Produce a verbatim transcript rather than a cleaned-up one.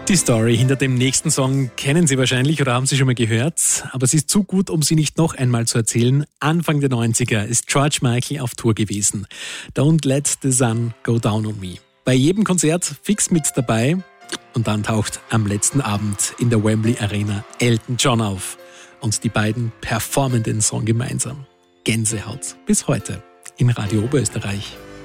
Die Story hinter dem nächsten Song kennen Sie wahrscheinlich oder haben Sie schon mal gehört, aber sie ist zu gut, um sie nicht noch einmal zu erzählen. Anfang der neunziger ist George Michael auf Tour gewesen. Don't Let the Sun Go Down on Me. Bei jedem Konzert fix mit dabei und dann taucht am letzten Abend in der Wembley Arena Elton John auf und die beiden performen den Song gemeinsam. Gänsehaut bis heute in Radio Oberösterreich.